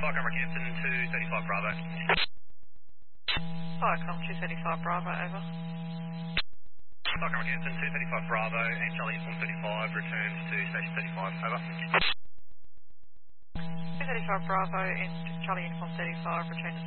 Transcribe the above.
Fire Camera Campton 235 Bravo. Firecom 235 Bravo, over. Fire Camera Campton 235 Bravo and Charlie Inform 35 returns to Station 35, over. 235 Bravo and Charlie Inform 35 return to